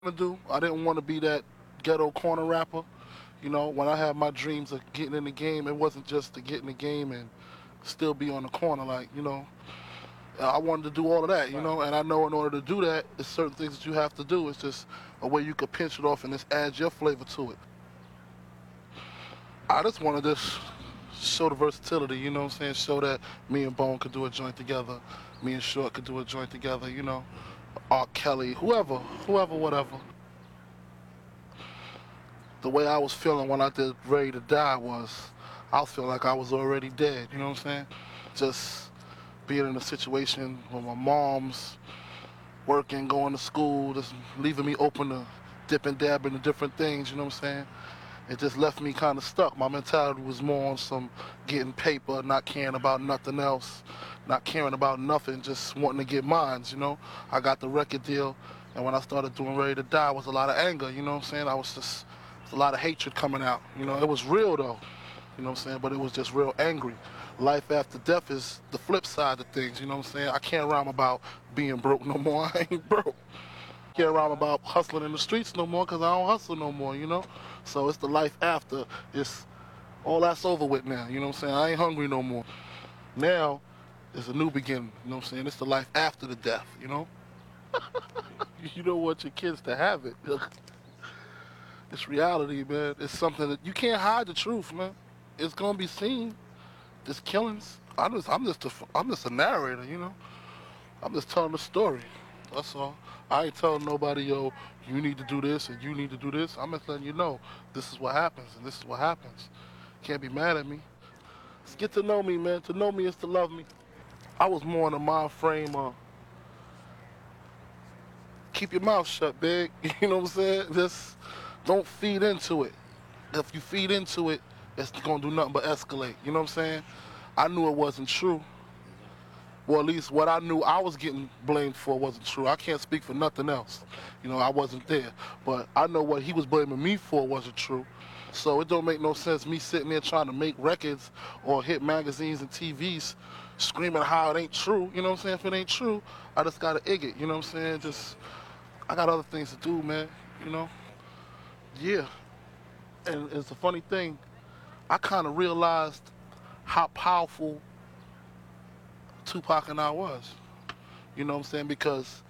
to do. I didn't want to be that ghetto corner rapper. You know, when I had my dreams of getting in the game, it wasn't just to get in the game and still be on the corner. Like, I wanted to do all of that, and I know in order to do that, there's certain things that you have to do. It's just a way you could pinch it off and just add your flavor to it. I just wanted to show the versatility, you know what I'm saying? Show that me and Bone could do a joint together, me and Short could do a joint together, R. Kelly, whoever, whatever. The way I was feeling when I did Ready to Die was I was feeling like I was already dead, you know what I'm saying? Just being in a situation where my mom's working, going to school, just leaving me open to dip and dab into different things, you know what I'm saying? It just left me kind of stuck. My mentality was more on some getting paper, not caring about nothing else, not caring about nothing, just wanting to get mines, you know? I got the record deal, and when I started doing Ready to Die, it was a lot of anger, you know what I'm saying? A lot of hatred coming out, you know? It was real, though, you know what I'm saying? But it was just real angry. Life after death is the flip side of things, you know what I'm saying? I can't rhyme about being broke no more. I ain't broke. Can't rhyme about hustling in the streets no more because I don't hustle no more, you know? So it's the life after. It's all that's over with now, you know what I'm saying? I ain't hungry no more. Now it's a new beginning, you know what I'm saying? It's the life after the death, you know? You don't want your kids to have it. It's reality, man. It's something that you can't hide the truth, man. It's gonna be seen. This killings. I'm just a narrator, you know. I'm just telling the story. That's all. I ain't telling nobody, yo, you need to do this and you need to do this. I'm just letting you know this is what happens and this is what happens. Can't be mad at me. Just get to know me, man. To know me is to love me. I was more in the mind frame of keep your mouth shut, big. You know what I'm saying? Just don't feed into it. If you feed into it, it's gonna do nothing but escalate. You know what I'm saying? I knew it wasn't true. Well, at least what I knew I was getting blamed for wasn't true. I can't speak for nothing else. You know, I wasn't there. But I know what he was blaming me for wasn't true. So it don't make no sense me sitting there trying to make records or hit magazines and TVs screaming how it ain't true. You know what I'm saying? If it ain't true, I just gotta ig it. You know what I'm saying? Just I got other things to do, man. You know? Yeah. And it's a funny thing. I kind of realized how powerful Tupac and I was. You know what I'm saying? Because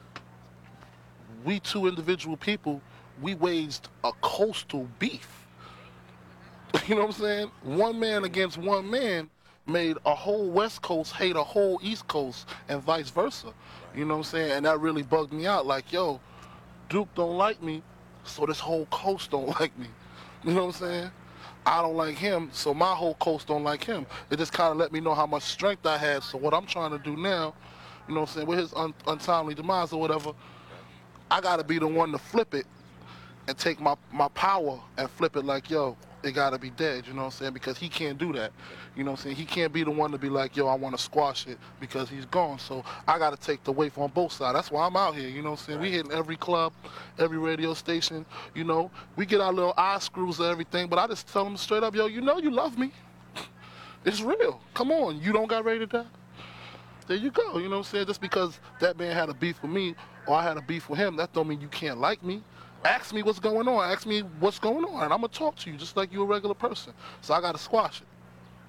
we two individual people, we waged a coastal beef. You know what I'm saying? One man against one man made a whole West Coast hate a whole East Coast and vice versa. You know what I'm saying? And that really bugged me out. Like, yo, Duke don't like me, so this whole coast don't like me. You know what I'm saying? I don't like him, so my whole coast don't like him. It just kind of let me know how much strength I had. So what I'm trying to do now, you know what I'm saying, with his untimely demise or whatever, I got to be the one to flip it and take my power and flip it like, yo, it got to be dead, you know what I'm saying? Because he can't do that. You know what I'm saying? He can't be the one to be like, yo, I want to squash it because he's gone. So I got to take the weight on both sides. That's why I'm out here, you know what I'm saying? We hitting every club, every radio station, you know. We get our little eye screws and everything, but I just tell them straight up, yo, you know you love me. It's real. Come on, you don't got ready to die? There you go, you know what I'm saying? Just because that man had a beef with me or I had a beef with him, that don't mean you can't like me. Ask me what's going on. Ask me what's going on, and I'm gonna talk to you just like you a regular person. So I gotta squash it.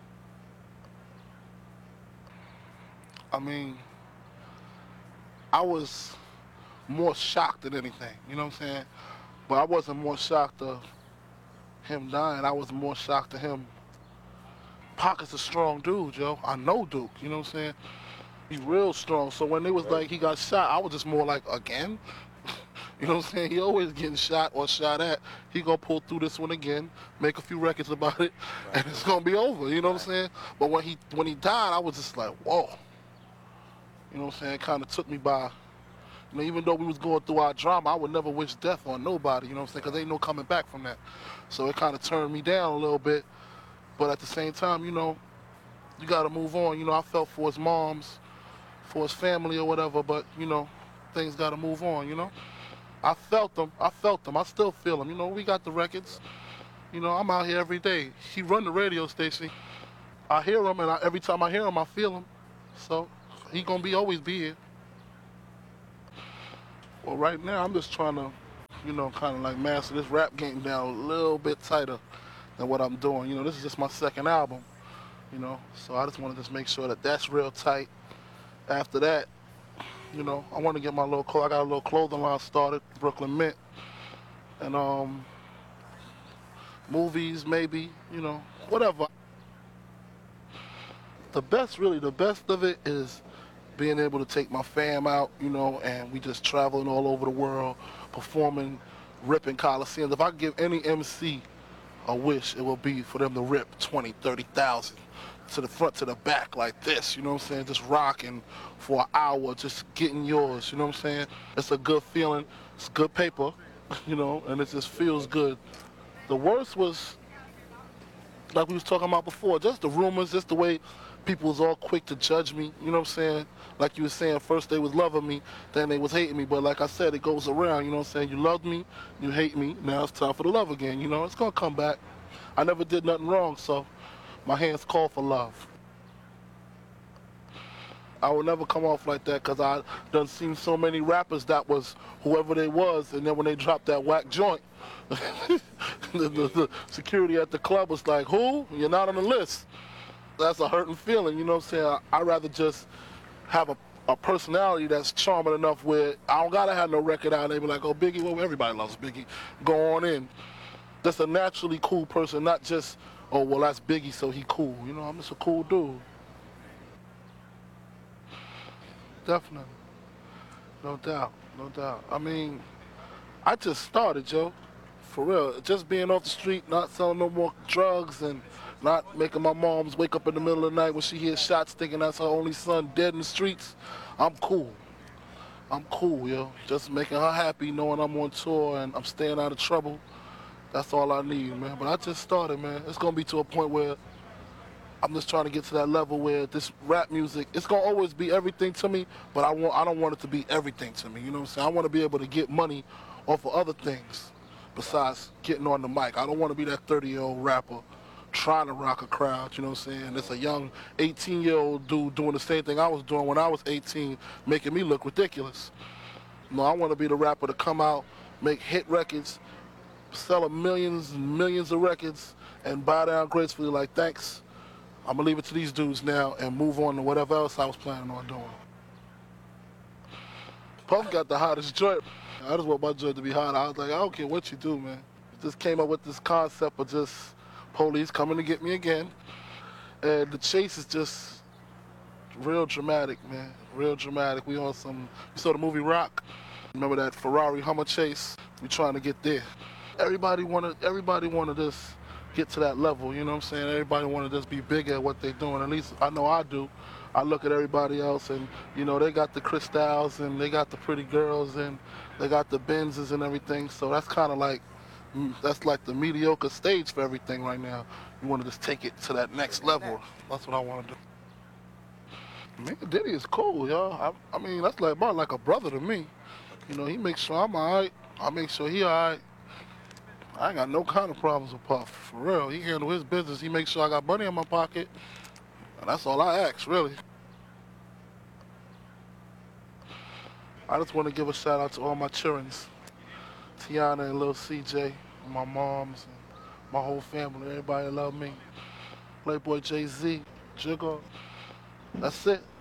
I mean, I was more shocked than anything. You know what I'm saying? But I wasn't more shocked of him dying. I was more shocked of him. Pocket's a strong dude, yo. I know Duke. You know what I'm saying? He's real strong. So when it was like he got shot, I was just more like, again? You know what I'm saying? He always getting shot or shot at. He gonna pull through this one again, make a few records about it, and it's gonna be over. You know what I'm saying? But when he died, I was just like, whoa. You know what I'm saying? It kind of took me by. You know, even though we was going through our drama, I would never wish death on nobody. You know what I'm saying? Because ain't no coming back from that. So it kind of turned me down a little bit. But at the same time, you gotta move on. You know, I felt for his moms, for his family or whatever. But things gotta move on. I felt them. I felt them. I still feel them. We got the records. I'm out here every day. He run the radio station. I hear him, and every time I hear him, I feel him. So he gonna always be here. Well, right now I'm just trying to kind of like master this rap game down a little bit tighter than what I'm doing. This is just my second album, so I just want to just make sure that that's real tight. After that, I want to get I got a little clothing line started, Brooklyn Mint, and movies maybe, whatever. The best of it is being able to take my fam out, and we just traveling all over the world, performing, ripping Coliseums. If I could give any MC a wish, it will be for them to rip 20, 30,000 to the front, to the back like this, you know what I'm saying? Just rocking for an hour, just getting yours, you know what I'm saying? It's a good feeling. It's good paper, and it just feels good. The worst was, like we was talking about before, just the rumors, just the way people was all quick to judge me, you know what I'm saying? Like you were saying, first they was loving me, then they was hating me, but like I said, it goes around, you know what I'm saying? You loved me, you hate me, now it's time for the love again, it's gonna come back. I never did nothing wrong, so my hands call for love. I would never come off like that because I done seen so many rappers that was whoever they was, and then when they dropped that whack joint, the security at the club was like, who? You're not on the list. That's a hurting feeling, you know what I'm saying? I'd rather just have a personality that's charming enough where I don't gotta have no record out and they be like, oh, Biggie, well, everybody loves Biggie. Go on in. Just a naturally cool person, not just, oh, well, that's Biggie, so he cool. I'm just a cool dude. Definitely. No doubt. No doubt. I mean, I just started, Joe. For real. Just being off the street, not selling no more drugs, and not making my moms wake up in the middle of the night when she hears shots thinking that's her only son dead in the streets. I'm cool. I'm cool, yo. Just making her happy, knowing I'm on tour and I'm staying out of trouble. That's all I need, man. But I just started, man. It's going to be to a point where I'm just trying to get to that level where this rap music, it's going to always be everything to me, but I don't want it to be everything to me, you know what I'm saying? I want to be able to get money off of other things besides getting on the mic. I don't want to be that 30-year-old rapper trying to rock a crowd, you know what I'm saying? It's a young 18-year-old dude doing the same thing I was doing when I was 18, making me look ridiculous. No, I want to be the rapper to come out, make hit records, sell millions and millions of records, and bow down gracefully like, thanks. I'm going to leave it to these dudes now and move on to whatever else I was planning on doing. Puff got the hottest joint. I just want my joint to be hot. I was like, I don't care what you do, man. Just came up with this concept of just police coming to get me again. And the chase is just real dramatic, man. Real dramatic. You saw the movie Rock? Remember that Ferrari Hummer chase? We trying to get there. Everybody wanted this get to that level, you know what I'm saying? Everybody want to just be bigger at what they're doing. At least I know I do. I look at everybody else and, they got the Crystals and they got the pretty girls and they got the Benzes and everything. So that's kind of like, that's like the mediocre stage for everything right now. You want to just take it to that next level. That's what I want to do. Man, Diddy is cool, y'all. I mean, that's like about like a brother to me. He makes sure I'm all right. I make sure he all right. I ain't got no kind of problems with Puff, for real. He handle his business. He makes sure I got money in my pocket. And that's all I ask, really. I just want to give a shout out to all my childrens. Tiana and Lil CJ, and my moms, and my whole family, everybody that love me. Playboy Jay-Z, Jigga. That's it.